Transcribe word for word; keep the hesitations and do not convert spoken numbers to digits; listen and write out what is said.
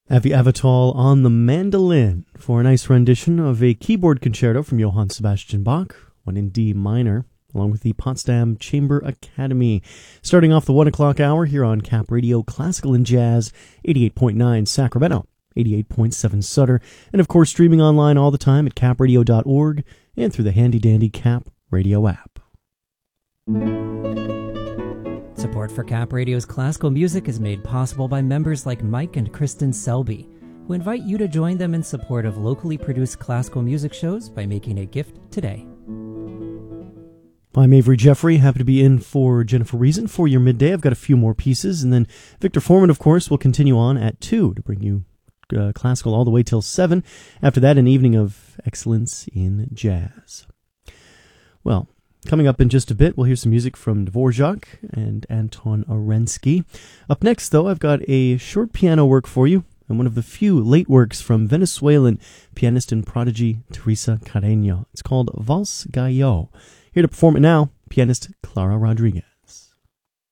Avi Avital on the mandolin for a nice rendition of a keyboard concerto from Johann Sebastian Bach, one in D minor, along with the Potsdam Chamber Academy. Starting off the one o'clock hour here on Cap Radio, Classical and Jazz, eighty-eight point nine Sacramento, eighty-eight point seven Sutter, and of course streaming online all the time at cap radio dot org and through the handy-dandy Cap Radio app. Support for Cap Radio's classical music is made possible by members like Mike and Kristen Selby, who invite you to join them in support of locally produced classical music shows by making a gift today. I'm Avery Jeffrey, happy to be in for Jennifer Reason for your midday. I've got a few more pieces, and then Victor Foreman, of course, will continue on at two to bring you uh, classical all the way till seven. After that, an evening of excellence in jazz. Well, coming up in just a bit, we'll hear some music from Dvorak and Anton Arensky. Up next, though, I've got a short piano work for you, and one of the few late works from Venezuelan pianist and prodigy Teresa Carreño. It's called Vals Gallo. Here to perform it now, pianist Clara Rodriguez.